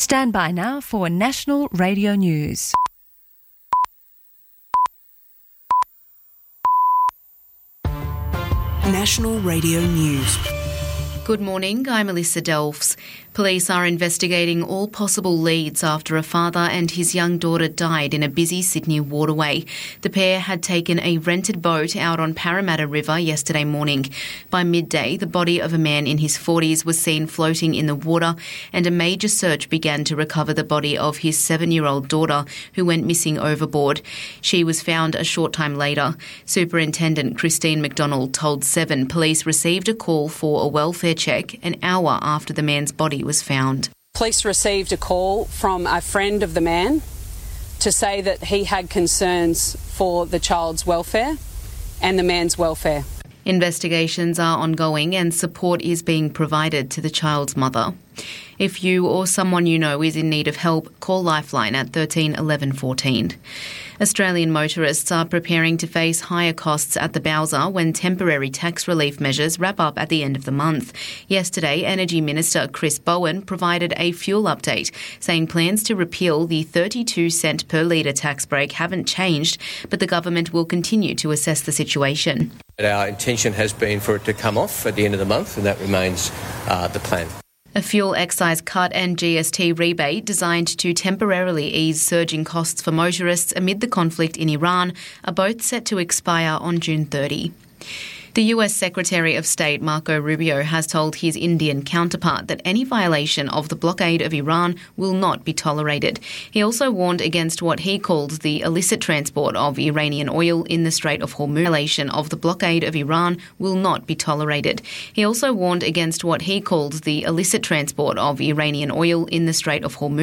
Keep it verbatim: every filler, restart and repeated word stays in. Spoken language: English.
Stand by now for National Radio News. National Radio News. Good morning, I'm Melissa Delfs. Police are investigating all possible leads after a father and his young daughter died in a busy Sydney waterway. The pair had taken a rented boat out on Parramatta River yesterday morning. By midday, the body of a man in his forties was seen floating in the water, and a major search began to recover the body of his seven-year-old daughter, who went missing overboard. She was found a short time later. Superintendent Christine McDonald told Seven police received a call for a welfare check an hour after the man's body was found. Police received a call from a friend of the man to say that he had concerns for the child's welfare and the man's welfare. Investigations are ongoing and support is being provided to the child's mother. If you or someone you know is in need of help, call Lifeline at thirteen eleven fourteen. Australian motorists are preparing to face higher costs at the Bowser when temporary tax relief measures wrap up at the end of the month. Yesterday, Energy Minister Chris Bowen provided a fuel update, saying plans to repeal the thirty-two cent per litre tax break haven't changed, but the government will continue to assess the situation. Our intention has been for it to come off at the end of the month, and that remains uh, the plan. A fuel excise cut and G S T rebate designed to temporarily ease surging costs for motorists amid the conflict in Iran are both set to expire on June thirtieth. The U S Secretary of State Marco Rubio has told his Indian counterpart that any violation of the blockade of Iran will not be tolerated. He also warned against what he called the illicit transport of Iranian oil in the Strait of Hormuz. Violation of the blockade of Iran will not be tolerated. He also warned against what he called the illicit transport of Iranian oil in the Strait of Hormuz.